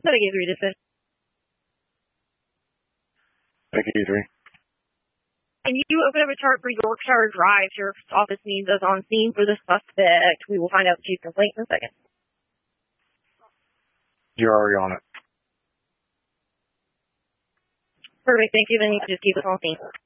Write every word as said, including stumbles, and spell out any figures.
Let me get through this. Thank you, three. Can you open up a chart for Yorkshire Drive? Sheriff's office needs us on scene for the suspect. We will find out the chief's complaint in a second. You're already on it. Perfect. Thank you. Then you can just keep us on scene.